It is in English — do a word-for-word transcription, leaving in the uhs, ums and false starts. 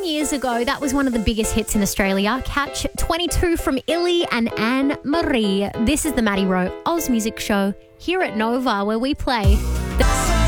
years ago, that was one of the biggest hits in Australia. Catch twenty-two from Illy and Anne Marie. This is the Maddie Rowe Oz Music Show here at Nova, where we play the